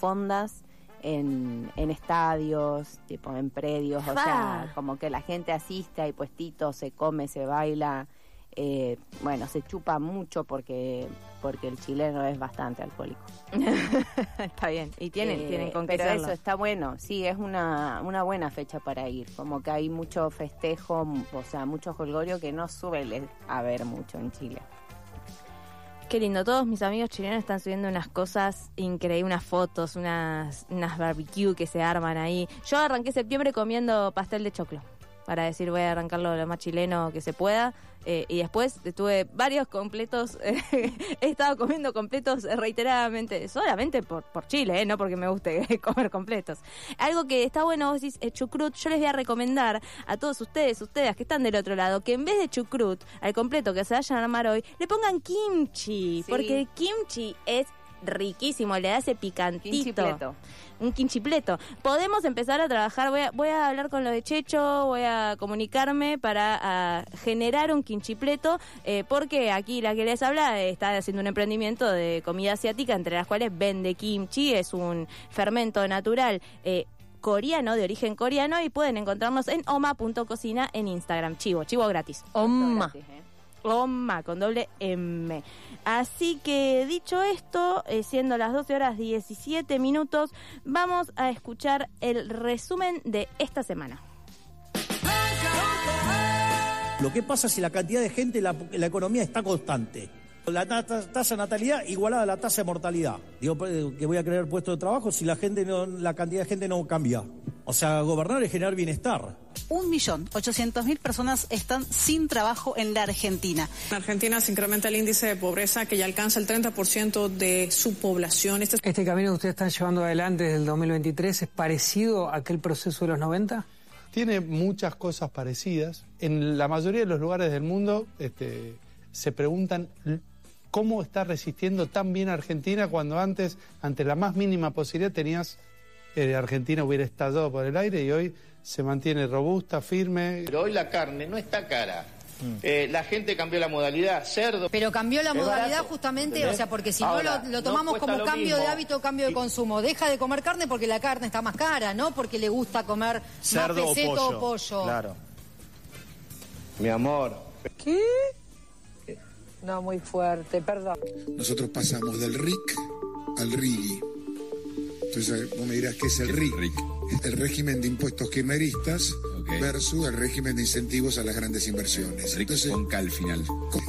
fondas en estadios, tipo en predios, o sea, como que la gente asiste, hay puestitos, se come, se baila, bueno, se chupa mucho porque el chileno es bastante alcohólico. Está bien, y tienen con qué pero hacerlo. eso está bueno, sí, es una buena fecha para ir, como que hay mucho festejo, o sea, mucho jolgorio que no suele haber mucho en Chile. Qué lindo, todos mis amigos chilenos están subiendo unas cosas increíbles, unas fotos, unas barbecue que se arman ahí. Yo arranqué septiembre comiendo pastel de choclo, para decir voy a arrancarlo lo más chileno que se pueda, y después tuve varios completos, he estado comiendo completos reiteradamente, solamente por Chile, no porque me guste comer completos. Algo que está bueno, vos decís chucrut, yo les voy a recomendar a todos ustedes que están del otro lado, que en vez de chucrut, al completo que se vayan a armar hoy, le pongan kimchi, porque el kimchi es riquísimo, le da ese picantito. Quinchipleto. Un quinchipleto. Podemos empezar a trabajar, voy a hablar con lo de Checho, voy a comunicarme para generar un quinchipleto, porque aquí la que les habla está haciendo un emprendimiento de comida asiática, entre las cuales vende kimchi, es un fermento natural coreano, de origen coreano, y pueden encontrarnos en oma.cocina en Instagram. Chivo gratis. Oma. Oma, con doble M. Así que, dicho esto, siendo las 12:17, vamos a escuchar el resumen de esta semana. Lo que pasa si la cantidad de gente, la economía está constante. La tasa de natalidad igualada a la tasa de mortalidad. Digo que voy a crear puestos de trabajo si la cantidad de gente no cambia. O sea, gobernar es generar bienestar. 1.800.000 personas están sin trabajo en la Argentina. En Argentina se incrementa el índice de pobreza que ya alcanza el 30% de su población. Este camino que ustedes están llevando adelante desde el 2023 es parecido a aquel proceso de los 90. Tiene muchas cosas parecidas. En la mayoría de los lugares del mundo se preguntan cómo está resistiendo tan bien Argentina cuando antes, ante la más mínima posibilidad, Argentina hubiera estallado por el aire, y hoy se mantiene robusta, firme. Pero hoy la carne no está cara. La gente cambió la modalidad, cerdo. Pero cambió la modalidad barato, justamente, ¿entendés? o sea, porque si Ahora, no lo tomamos no como cambio mismo. de hábito, cambio de consumo. Deja de comer carne porque la carne está más cara, no porque le gusta comer cerdo más peseto o pollo. Claro. Mi amor. ¿Qué? No, muy fuerte, perdón. Nosotros pasamos del RIC al RIGI. Entonces vos me dirás qué es el RIC. El régimen de impuestos kirchneristas versus el régimen de incentivos a las grandes inversiones. Entonces, con K al final.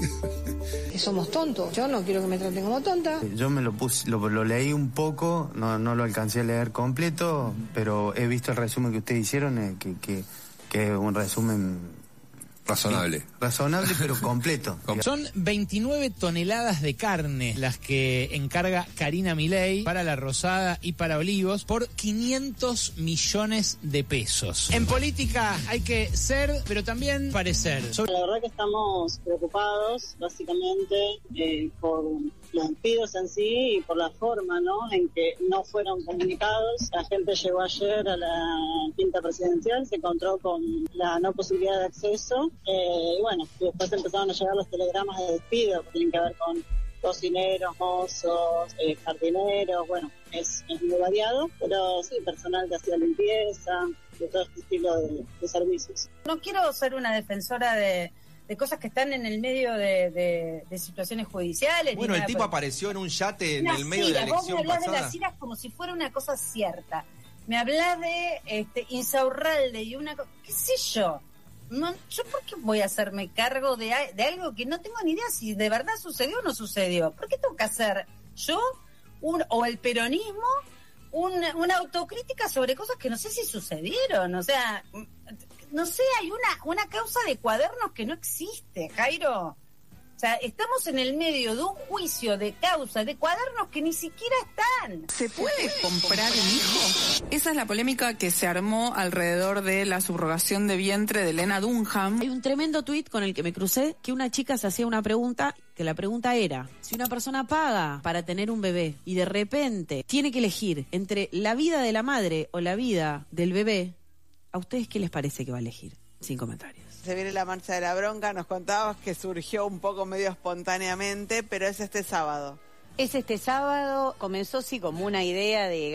Que somos tontos. Yo no quiero que me traten como tonta. Yo me lo leí un poco, no lo alcancé a leer completo, pero he visto el resumen que ustedes hicieron, que es un resumen razonable, pero completo. Son 29 toneladas de carne las que encarga Karina Milei para La Rosada y para Olivos por 500 millones de pesos. En política hay que ser, pero también parecer. La verdad que estamos preocupados, básicamente, por los despidos en sí y por la forma, ¿no?, en que no fueron comunicados. La gente llegó ayer a la quinta presidencial, se encontró con la no posibilidad de acceso. Y bueno, después empezaron a llegar los telegramas de despido que tienen que ver con cocineros, mozos, jardineros. Bueno, es muy variado, pero sí, personal que hacía limpieza, de todo este estilo de servicios. No quiero ser una defensora de cosas que están en el medio de situaciones judiciales. Bueno, el tipo apareció en un yate en el medio de la elección pasada. Vos me hablás pasada. de las iras como si fuera una cosa cierta. Me hablás de Insaurralde y una cosa, qué sé yo. No, ¿yo por qué voy a hacerme cargo de algo que no tengo ni idea si de verdad sucedió o no sucedió? ¿Por qué tengo que hacer yo o el peronismo una autocrítica sobre cosas que no sé si sucedieron? O sea, no sé, hay una causa de cuadernos que no existe, Jairo. O sea, estamos en el medio de un juicio de causa de cuadernos que ni siquiera están. ¿Se puede comprar un hijo? Esa es la polémica que se armó alrededor de la subrogación de vientre de Lena Dunham. Hay un tremendo tuit con el que me crucé, que una chica se hacía una pregunta, que la pregunta era, si una persona paga para tener un bebé y de repente tiene que elegir entre la vida de la madre o la vida del bebé, ¿a ustedes qué les parece que va a elegir? Sin comentarios. Se viene la marcha de la bronca, nos contabas que surgió un poco medio espontáneamente, pero es este sábado. Es este sábado, comenzó sí como una idea de